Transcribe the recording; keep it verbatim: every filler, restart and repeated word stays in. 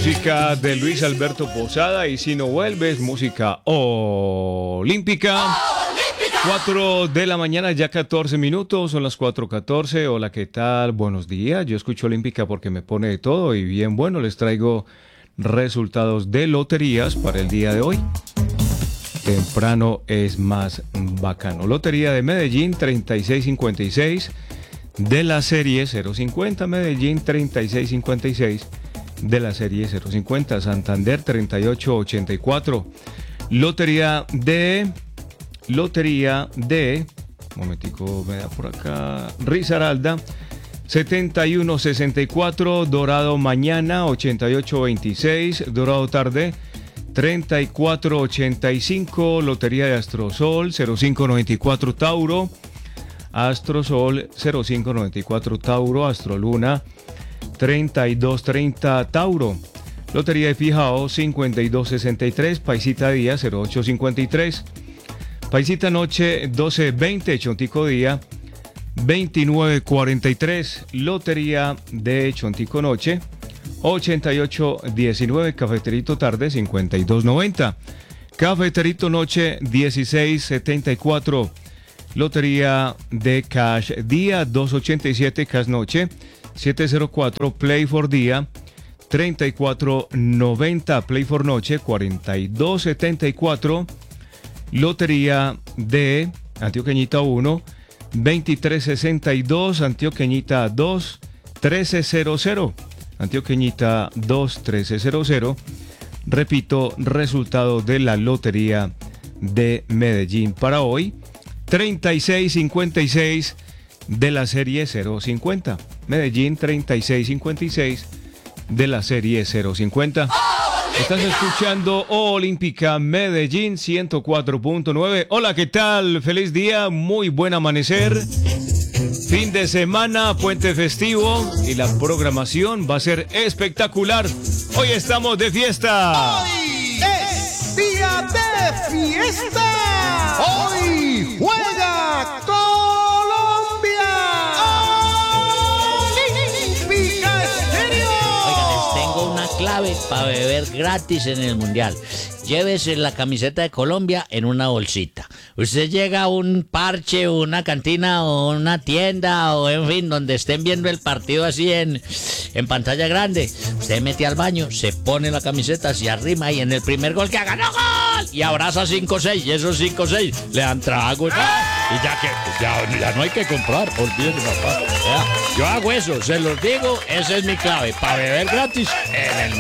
música de Luis Alberto Posada y Si no vuelves, música olímpica. cuatro de la mañana, ya catorce minutos, son las cuatro catorce. Hola, ¿qué tal? Buenos días. Yo escucho Olímpica porque me pone de todo y bien bueno, les traigo resultados de loterías para el día de hoy. Temprano es más bacano. Lotería de Medellín, treinta y seis cincuenta y seis de la serie cero cincuenta. Medellín, treinta y seis cincuenta y seis de la serie cero cincuenta. Santander, treinta y ocho ochenta y cuatro. Lotería de... Lotería de... Un momentico, me da por acá. Risaralda, setenta y uno sesenta y cuatro. Dorado mañana, ochenta y ocho veintiséis. Dorado tarde, treinta y cuatro ochenta y cinco. Lotería de Astrosol, cero cinco noventa y cuatro Tauro. Astrosol, cero cinco noventa y cuatro Tauro. Astroluna, treinta y dos treinta Tauro. Lotería de Fijao, cincuenta y dos sesenta y tres. Paisita Día, cero ocho cincuenta y tres. Paisita Noche, doce veinte. Chontico Día, veintinueve cuarenta y tres. Lotería de Chontico Noche, ochenta y ocho diecinueve. Cafeterito Tarde, cincuenta y dos noventa. Cafeterito Noche, dieciséis setenta y cuatro. Lotería de Cash Día, doscientos ochenta y siete. Cash Noche, setecientos cuatro. Play for Día, treinta y cuatro noventa. Play for Noche, cuarenta y dos setenta y cuatro. Lotería de Antioqueñita uno, veintitrés sesenta y dos. Antioqueñita dos, trece cero cero. Antioqueñita dos, trece cero cero. Repito, resultado de la Lotería de Medellín para hoy, treinta y seis cincuenta y seis de la serie cero cincuenta. Medellín, treinta y seis cincuenta y seis de la serie cero cincuenta. Estás escuchando Olímpica Medellín ciento cuatro punto nueve. Hola, ¿qué tal? Feliz día, muy buen amanecer. Fin de semana, puente festivo y la programación va a ser espectacular. Hoy estamos de fiesta. Hoy es día de fiesta. Hoy juega Colombia. Olímpica Estéreo. Oigan, les tengo una clave para beber gratis en el Mundial. Llévese la camiseta de Colombia en una bolsita. Usted llega a un parche, o una cantina, o una tienda, o en fin, donde estén viendo el partido así en, en pantalla grande. Usted mete al baño, se pone la camiseta, se arrima y en el primer gol que haga, ¡no gol! Y abraza cinco o seis, y esos cinco o seis le dan trago. ¡Ah! Y ya que ya, ya no hay que comprar, olvídese, papá. Ya, yo hago eso, se los digo, esa es mi clave, para beber gratis en el